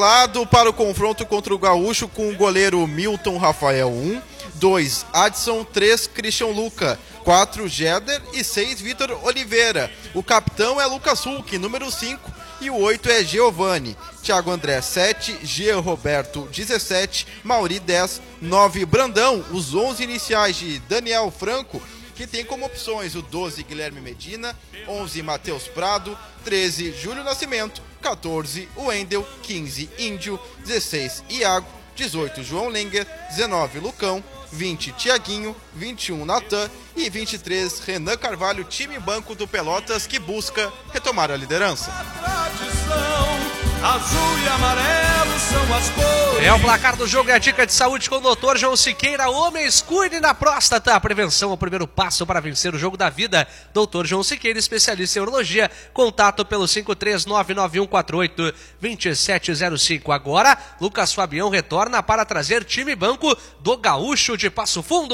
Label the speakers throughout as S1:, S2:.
S1: Lado para o confronto contra o Gaúcho com o goleiro Milton Rafael 1, 2 Adson, 3 Christian Luca, 4 Jeder e 6 Vitor Oliveira. O capitão é Lucas Hulk, número 5, e o 8 é Giovanni. Thiago André 7, Jean Roberto 17, Mauri 10, 9 Brandão, os 11 iniciais de Daniel Franco, que tem como opções o 12 Guilherme Medina, 11 Matheus Prado, 13 Júlio Nascimento, 14 Wendel, 15 Índio, 16 Iago, 18 João Lenger, 19 Lucão, 20 Tiaguinho, 21 Natan e 23 Renan Carvalho, time banco do Pelotas que busca retomar a liderança.
S2: Azul e amarelo são as cores.
S3: É o placar do jogo e a dica de saúde com o Dr. João Siqueira. Homens, cuidem da próstata. A prevenção é o primeiro passo para vencer o jogo da vida. Dr. João Siqueira, especialista em urologia. Contato pelo 53991482705. Agora, Lucas Fabião retorna para trazer time banco do Gaúcho de Passo Fundo.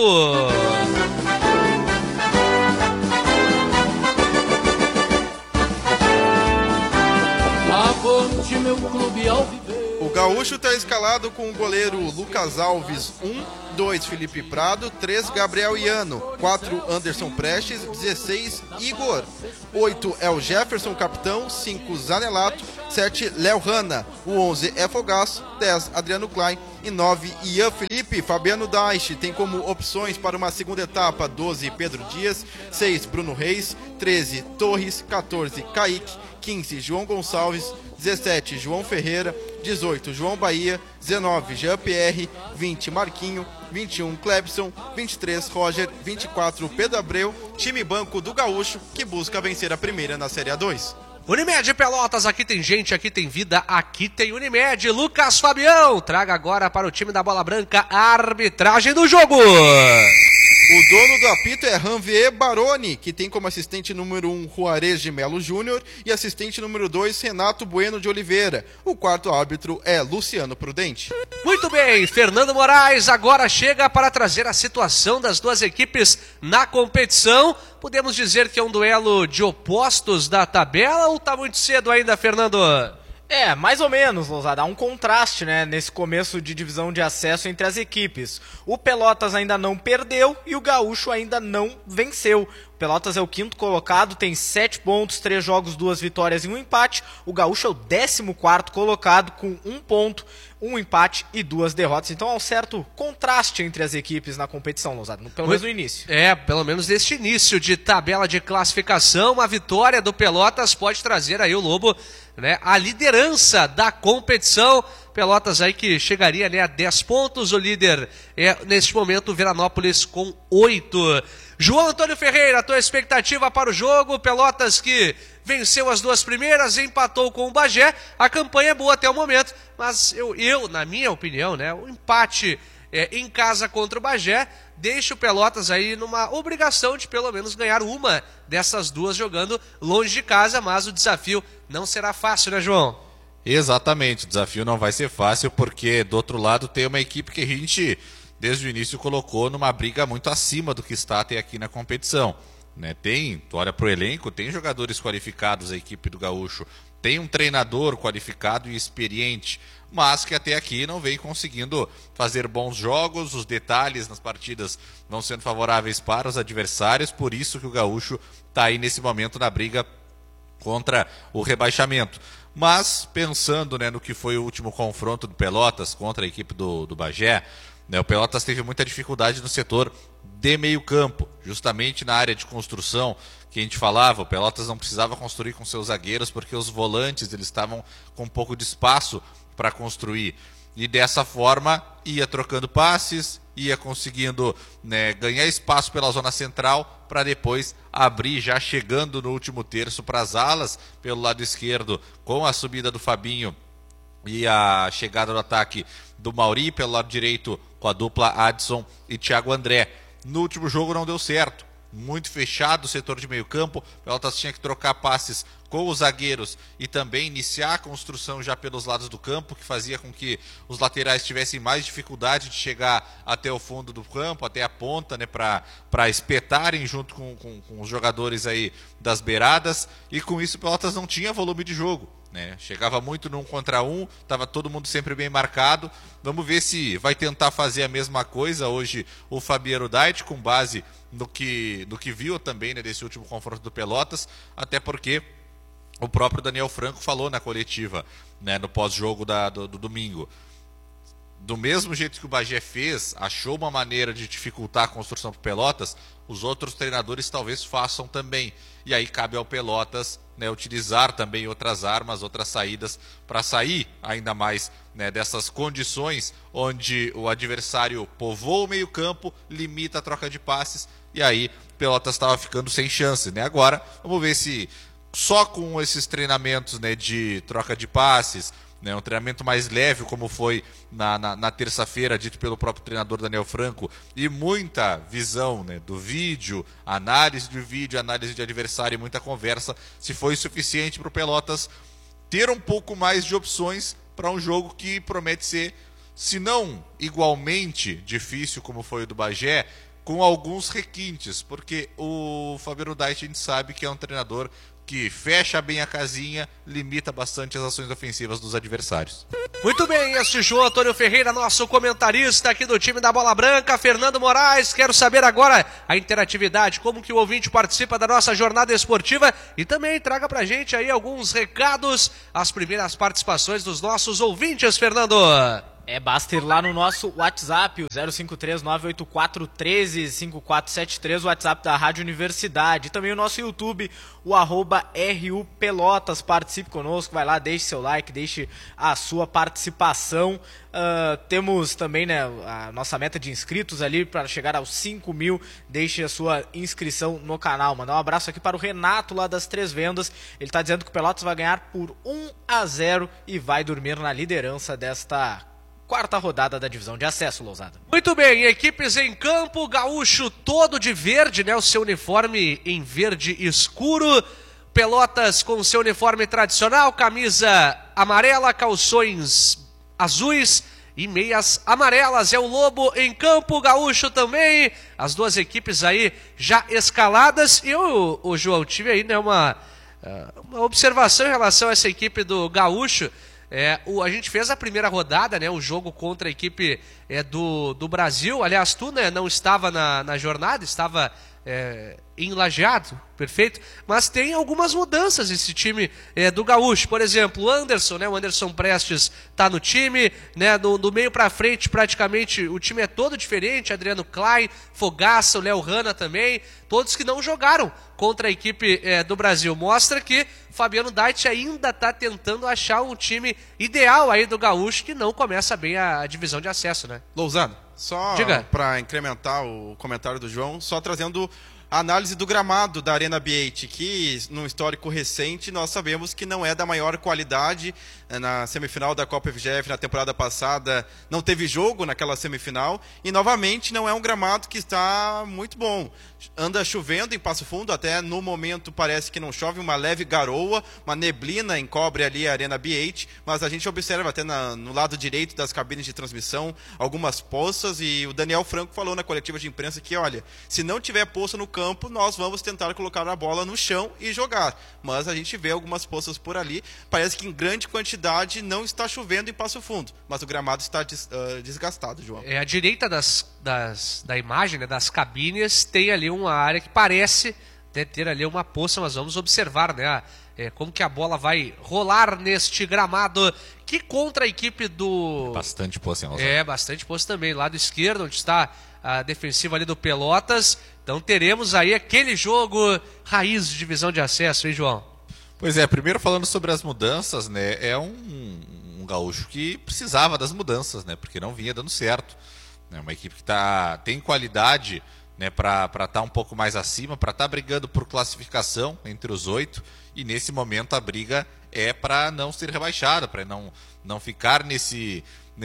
S1: O Gaúcho está escalado com o goleiro Lucas Alves 1, 2 Felipe Prado, 3 Gabriel Iano, 4 Anderson Prestes, 16 Igor, 8 é o Jefferson capitão, 5 Zanelato, 7 Léo Hanna, o 11 é Fogaço, 10 Adriano Klein e 9 Ian Felipe. Fabiano Daich tem como opções para uma segunda etapa 12 Pedro Dias, 6 Bruno Reis, 13 Torres, 14 Kaique, 15 João Gonçalves, 17 João Ferreira, 18 João Bahia, 19 Jean-Pierre, 20 Marquinho, 21 Clebson, 23 Roger, 24 Pedro Abreu, time banco do Gaúcho que busca vencer a primeira na Série A2.
S3: Unimed Pelotas, aqui tem gente, aqui tem vida, aqui tem Unimed. Lucas Fabião, traga agora para o time da Bola Branca a arbitragem do jogo.
S1: O dono do apito é Ranvier Baroni, que tem como assistente número 1 Juarez de Melo Júnior e assistente número 2 Renato Bueno de Oliveira. O quarto árbitro é Luciano Prudente.
S3: Muito bem, Fernando Moraes agora chega para trazer a situação das duas equipes na competição. Podemos dizer que é um duelo de opostos da tabela ou tá muito cedo ainda, Fernando?
S4: É, mais ou menos, Lousada. Há um contraste, né, nesse começo de divisão de acesso entre as equipes. O Pelotas ainda não perdeu e o Gaúcho ainda não venceu. O Pelotas é o quinto colocado, tem 7 pontos, 3 jogos, 2 vitórias e 1 empate. O Gaúcho é o 14º colocado com 1 ponto, 1 empate e 2 derrotas. Então há um certo contraste entre as equipes na competição, Lousada, pelo menos no início.
S3: É, pelo menos neste início de tabela de classificação, a vitória do Pelotas pode trazer aí o Lobo, né, a liderança da competição. Pelotas aí que chegaria, né, a 10 pontos, o líder é neste momento o Veranópolis com 8. João Antônio Ferreira, a tua expectativa para o jogo? Pelotas que venceu as 2 primeiras, empatou com o Bagé, a campanha é boa até o momento, mas eu na minha opinião, né, o empate em casa contra o Bagé deixa o Pelotas aí numa obrigação de pelo menos ganhar uma dessas duas jogando longe de casa, mas o desafio não será fácil, né, João?
S5: Exatamente, o desafio não vai ser fácil porque do outro lado tem uma equipe que a gente desde o início colocou numa briga muito acima do que está até aqui na competição, né? Tu olha pro elenco, tem jogadores qualificados a equipe do Gaúcho, tem um treinador qualificado e experiente, mas que até aqui não vem conseguindo fazer bons jogos, os detalhes nas partidas vão sendo favoráveis para os adversários, por isso que o Gaúcho está aí nesse momento na briga contra o rebaixamento. Mas pensando, né, no que foi o último confronto do Pelotas contra a equipe do Bagé, né, o Pelotas teve muita dificuldade no setor de meio campo, justamente na área de construção que a gente falava. O Pelotas não precisava construir com seus zagueiros porque os volantes eles estavam com um pouco de espaço para construir. E dessa forma ia trocando passes, ia conseguindo, né, ganhar espaço pela zona central para depois abrir, já chegando no último terço para as alas, pelo lado esquerdo, com a subida do Fabinho e a chegada do ataque do Mauri, pelo lado direito com a dupla Adson e Thiago André. No último jogo não deu certo, muito fechado o setor de meio campo, o Pelotas tinha que trocar passes com os zagueiros e também iniciar a construção já pelos lados do campo, que fazia com que os laterais tivessem mais dificuldade de chegar até o fundo do campo, até a ponta, né, para espetarem junto com os jogadores aí das beiradas, e com isso o Pelotas não tinha volume de jogo. né? Chegava muito no 1 contra 1, estava todo mundo sempre bem marcado. Vamos ver se vai tentar fazer a mesma coisa hoje o Fabiano Dait, com base no que viu também, né, desse último confronto do Pelotas, até porque o próprio Daniel Franco falou na coletiva, né, no pós-jogo do domingo. Do mesmo jeito que o Bagé fez, achou uma maneira de dificultar a construção para o Pelotas, os outros treinadores talvez façam também. E aí cabe ao Pelotas, né, utilizar também outras armas, outras saídas, para sair ainda mais, né, dessas condições onde o adversário povoa o meio-campo, limita a troca de passes, e aí o Pelotas estava ficando sem chance, né? Agora, vamos ver se só com esses treinamentos, né, de troca de passes, né, um treinamento mais leve, como foi na terça-feira, dito pelo próprio treinador Daniel Franco, e muita visão, né, do vídeo, análise de vídeo, análise de adversário e muita conversa, se foi suficiente para o Pelotas ter um pouco mais de opções para um jogo que promete ser, se não igualmente difícil como foi o do Bagé, com alguns requintes, porque o Fabiano Dait, a gente sabe que é um treinador que fecha bem a casinha, limita bastante as ações ofensivas dos adversários.
S3: Muito bem, este João Antônio Ferreira, nosso comentarista aqui do time da Bola Branca. Fernando Moraes, quero saber agora a interatividade, como que o ouvinte participa da nossa jornada esportiva e também traga pra gente aí alguns recados, as primeiras participações dos nossos ouvintes, Fernando.
S4: Basta ir lá no nosso WhatsApp, o 053-984-13-5473, o WhatsApp da Rádio Universidade. E também o nosso YouTube, o @RUPelotas. Participe conosco, vai lá, deixe seu like, deixe a sua participação. Temos também, né, a nossa meta de inscritos ali para chegar aos 5.000. Deixe a sua inscrição no canal. Mandar um abraço aqui para o Renato lá das Três Vendas. Ele está dizendo que o Pelotas vai ganhar por 1-0 e vai dormir na liderança desta quarta rodada da divisão de acesso, Lousada.
S3: Muito bem, equipes em campo, Gaúcho todo de verde, né? O seu uniforme em verde escuro. Pelotas com o seu uniforme tradicional, camisa amarela, calções azuis e meias amarelas. É o Lobo em campo, Gaúcho também. As duas equipes aí já escaladas. E o João, tive aí, né, uma observação em relação a essa equipe do Gaúcho. A gente fez a primeira rodada, né, o jogo contra a equipe do Brasil. Aliás, tu, né, não estava na jornada, estava em Lajeado, perfeito? Mas tem algumas mudanças esse time do Gaúcho. Por exemplo, o Anderson, né, o Anderson Prestes está no time, né, do meio para frente praticamente o time é todo diferente. Adriano Klein, Fogaça, o Léo Hanna também, todos que não jogaram contra a equipe do Brasil. Mostra que Fabiano Dait ainda está tentando achar um time ideal aí do Gaúcho, que não começa bem a divisão de acesso, né?
S1: Lousada, só para incrementar o comentário do João, só trazendo a análise do gramado da Arena B8, que num histórico recente nós sabemos que não é da maior qualidade. Na semifinal da Copa FGF na temporada passada não teve jogo naquela semifinal e novamente não é um gramado que está muito bom. Anda chovendo em Passo Fundo, até no momento parece que não chove, uma leve garoa, uma neblina encobre ali a Arena B8, mas a gente observa até no lado direito das cabines de transmissão algumas poças, e o Daniel Franco falou na coletiva de imprensa que, olha, se não tiver poça no campo, nós vamos tentar colocar a bola no chão e jogar, mas a gente vê algumas poças por ali. Parece que em grande quantidade não está chovendo em Passo Fundo, mas o gramado está desgastado, João.
S3: À direita da imagem, né, das cabines, tem ali uma área que parece ter ali uma poça, mas vamos observar, né, como que a bola vai rolar neste gramado, que contra a equipe do...
S5: Bastante poça, hein,
S3: bastante poça também, lado esquerdo, onde está a defensiva ali do Pelotas. Então teremos aí aquele jogo raiz de divisão de acesso, hein, João?
S5: Pois é, primeiro falando sobre as mudanças, né, é um Gaúcho que precisava das mudanças, né, porque não vinha dando certo. É uma equipe que tem qualidade, né, para estar um pouco mais acima, para estar brigando por classificação entre os 8, e nesse momento a briga é para não ser rebaixada, para não ficar nesse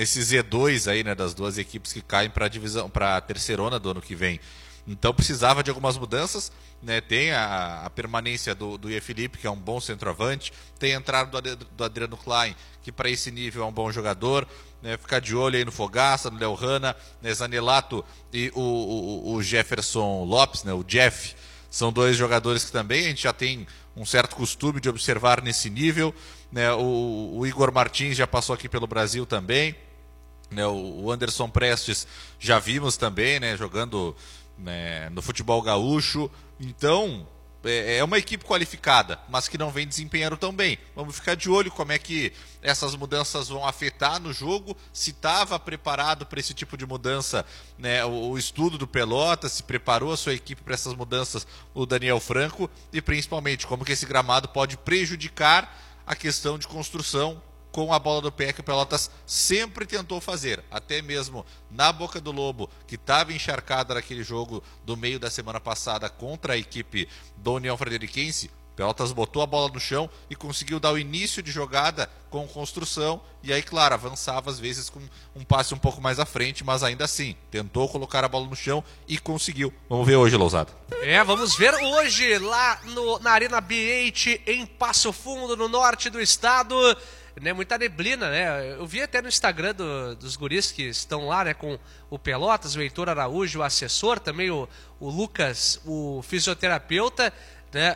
S5: Z2 aí, né, das duas equipes que caem para a terceirona do ano que vem. Então precisava de algumas mudanças, né? Tem a permanência do Iê Felipe, que é um bom centroavante, tem a entrada do Adriano Klein, que para esse nível é um bom jogador, né? Ficar de olho aí no Fogaça, no Léo Hanna, né? Zanelato e o Jefferson Lopes, né? O Jeff, são dois jogadores que também a gente já tem um certo costume de observar nesse nível, né? O Igor Martins já passou aqui pelo Brasil também, né? O Anderson Prestes já vimos também, né? Jogando, né, no futebol gaúcho. Então é uma equipe qualificada, mas que não vem desempenhando tão bem. Vamos ficar de olho como é que essas mudanças vão afetar no jogo, se estava preparado para esse tipo de mudança, né, o estudo do Pelotas, se preparou a sua equipe para essas mudanças, o Daniel Franco, e principalmente como que esse gramado pode prejudicar a questão de construção com a bola do pé, que o Pelotas sempre tentou fazer, até mesmo na Boca do Lobo, que estava encharcada naquele jogo do meio da semana passada contra a equipe do União Frederiquense. O Pelotas botou a bola no chão e conseguiu dar o início de jogada com construção, e aí, claro, avançava às vezes com um passe um pouco mais à frente, mas ainda assim, tentou colocar a bola no chão e conseguiu. Vamos ver hoje, Lousada.
S3: Vamos ver hoje lá na Arena B8, em Passo Fundo, no norte do estado. Né, muita neblina, né? Eu vi até no Instagram dos guris que estão lá, né, com o Pelotas, o Heitor Araújo, o assessor, também o Lucas, o fisioterapeuta, né?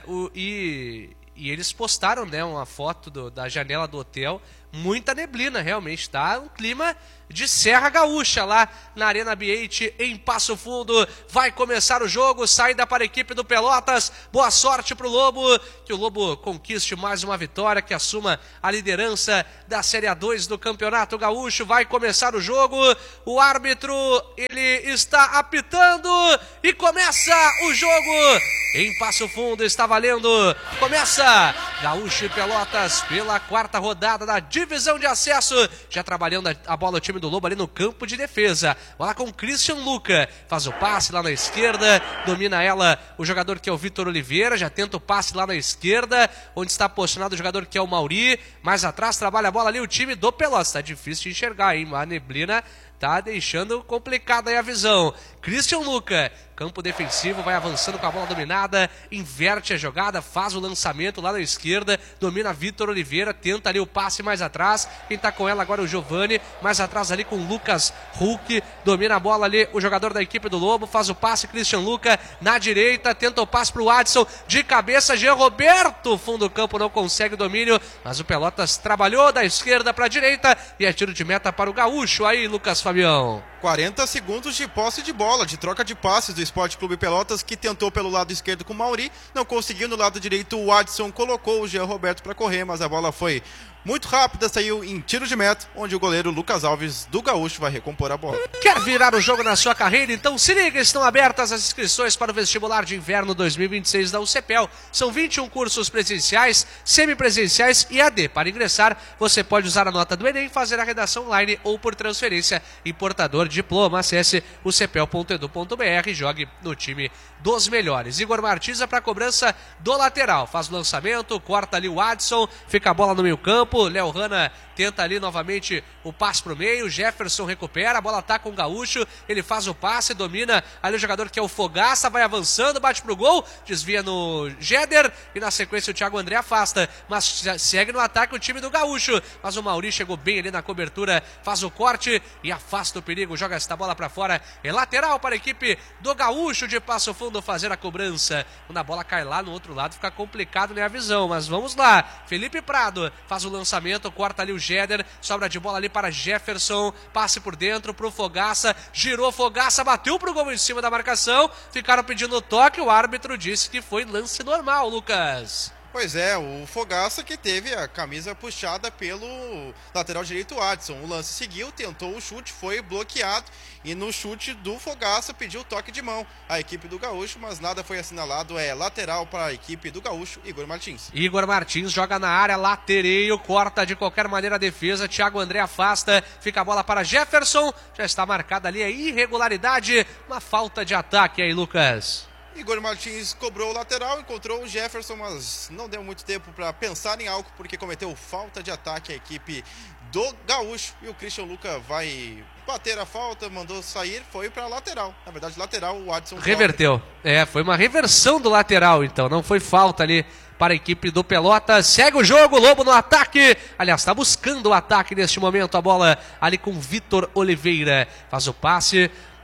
S3: E eles postaram, né, uma foto da janela do hotel. Muita neblina, realmente, tá? Um clima de Serra Gaúcha lá na Arena B8, em Passo Fundo. Vai começar o jogo, saída para a equipe do Pelotas. Boa sorte pro Lobo, que o Lobo conquiste mais uma vitória, que assuma a liderança da Série A2 do Campeonato Gaúcho. Vai começar o jogo, o árbitro, ele está apitando e começa o jogo em Passo Fundo, está valendo. Começa Gaúcho e Pelotas pela 4ª rodada da divisão de acesso, já trabalhando a bola o time do Lobo ali no campo de defesa. Bola com Christian Luca, faz o passe lá na esquerda, domina ela o jogador que é o Vitor Oliveira, já tenta o passe lá na esquerda, onde está posicionado o jogador que é o Mauri, mais atrás trabalha a bola ali o time do Pelotas. Tá difícil de enxergar, hein? A neblina tá deixando complicada aí a visão. Christian Luca, campo defensivo, vai avançando com a bola dominada, inverte a jogada, faz o lançamento lá na esquerda, domina Vitor Oliveira, tenta ali o passe mais atrás, quem tá com ela agora é o Giovani, mais atrás ali com o Lucas Hulk, domina a bola ali o jogador da equipe do Lobo, faz o passe, Christian Luca na direita, tenta o passe pro Adson, de cabeça, Jean Roberto, fundo do campo, não consegue o domínio, mas o Pelotas trabalhou da esquerda pra direita, e é tiro de meta para o Gaúcho, aí Lucas Fabião.
S1: 40 segundos de posse de bola, de troca de passes do Esporte Clube Pelotas, que tentou pelo lado esquerdo com o Mauri, não conseguiu no lado direito, o Adson colocou o Jean Roberto para correr, mas a bola foi muito rápida, saiu em tiro de meta, onde o goleiro Lucas Alves do Gaúcho vai recompor a bola.
S3: Quer virar o jogo na sua carreira? Então se liga, estão abertas as inscrições para o vestibular de inverno 2026 da UCPEL. São 21 cursos presenciais, semipresenciais e AD. Para ingressar, você pode usar a nota do Enem, fazer a redação online ou por transferência em portador de diploma. Acesse ucpel.edu.br e jogue no time dos melhores. Igor Martins para a cobrança do lateral. Faz o lançamento, corta ali o Adson, fica a bola no meio campo. Léo Hanna tenta ali novamente o passe pro meio, Jefferson recupera, a bola tá com o Gaúcho, ele faz o passe, domina ali o jogador que é o Fogaça, vai avançando, bate pro gol, desvia no Jeder e na sequência o Thiago André afasta, mas segue no ataque o time do Gaúcho, mas o Mauri chegou bem ali na cobertura, faz o corte e afasta o perigo, joga esta bola pra fora, é lateral para a equipe do Gaúcho de Passo Fundo fazer a cobrança, quando a bola cai lá no outro lado fica complicado, né, a visão, mas vamos lá, Felipe Prado faz o lançamento, corta ali o Jeder, sobra de bola ali para Jefferson, passe por dentro pro Fogaça, girou Fogaça, bateu pro gol em cima da marcação, ficaram pedindo toque, o árbitro disse que foi lance normal, Lucas.
S1: Pois é, o Fogaça que teve a camisa puxada pelo lateral direito Adson. O lance seguiu, tentou o chute, foi bloqueado e no chute do Fogaça pediu toque de mão a equipe do Gaúcho, mas nada foi assinalado, é lateral para a equipe do Gaúcho, Igor Martins.
S3: Igor Martins joga na área, latereio, corta de qualquer maneira a defesa, Thiago André afasta, fica a bola para Jefferson, já está marcada ali a irregularidade, uma falta de ataque aí, Lucas.
S1: Igor Martins cobrou o lateral, encontrou o Jefferson, mas não deu muito tempo para pensar em algo, porque cometeu falta de ataque a equipe do Gaúcho. E o Christian Luca vai bater a falta, mandou sair, foi para lateral. Na verdade, lateral, o Adson
S3: reverteu. Foi uma reversão do lateral, então. Não foi falta ali para a equipe do Pelotas. Segue o jogo, Lobo no ataque. Aliás, está buscando o ataque neste momento. A bola ali com Vitor Oliveira. Faz o passe.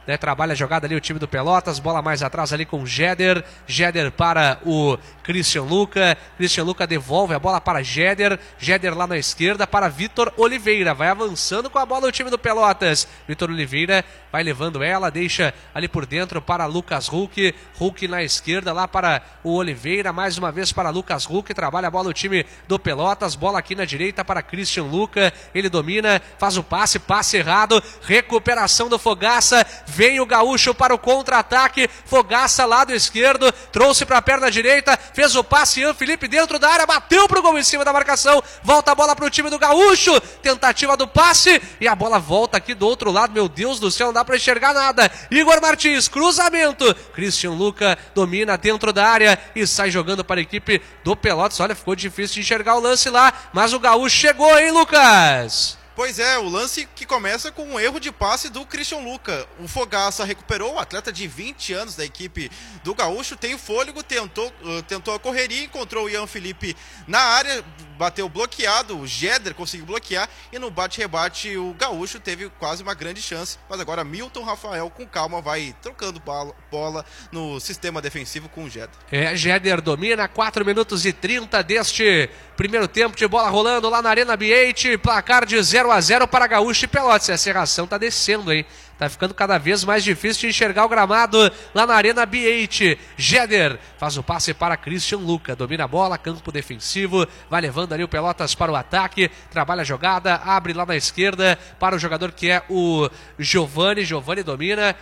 S3: né, trabalha a jogada ali o time do Pelotas, bola mais atrás ali com o Jeder para o Christian Luca devolve a bola para Jeder lá na esquerda para Vitor Oliveira, vai avançando com a bola o time do Pelotas, Vitor Oliveira vai levando ela, deixa ali por dentro para Lucas Huck na esquerda lá para o Oliveira, mais uma vez para Lucas Huck, trabalha a bola o time do Pelotas, bola aqui na direita para Christian Luca, ele domina, faz o passe errado, recuperação do Fogaça, vem o Gaúcho para o contra-ataque, Fogaça lado esquerdo, trouxe para a perna direita, fez o passe, Ian Felipe dentro da área, bateu pro gol em cima da marcação, volta a bola pro time do Gaúcho, tentativa do passe, e a bola volta aqui do outro lado, meu Deus do céu, não dá para enxergar nada, Igor Martins, cruzamento, Christian Luca domina dentro da área e sai jogando para a equipe do Pelotas, olha, ficou difícil de enxergar o lance lá, mas o Gaúcho chegou, hein, Lucas?
S1: Pois é, o lance que começa com um erro de passe do Christian Luca. O Fogaça recuperou, o atleta de 20 anos da equipe do Gaúcho, tem fôlego, tentou a correria, encontrou o Ian Felipe na área, bateu bloqueado, o Jeder conseguiu bloquear e no bate-rebate o Gaúcho teve quase uma grande chance, mas agora Milton Rafael com calma vai trocando bola no sistema defensivo com o Jeder.
S3: Jeder domina, 4 minutos e 30 deste primeiro tempo de bola rolando lá na Arena B8, placar de 0-0 para Gaúcho e Pelotas. A serração tá descendo, hein? Tá ficando cada vez mais difícil de enxergar o gramado lá na Arena B8. Jeder faz o passe para Christian Luca, domina a bola, campo defensivo, vai levando ali o Pelotas para o ataque, trabalha a jogada, abre lá na esquerda para o jogador que é o Giovani domina,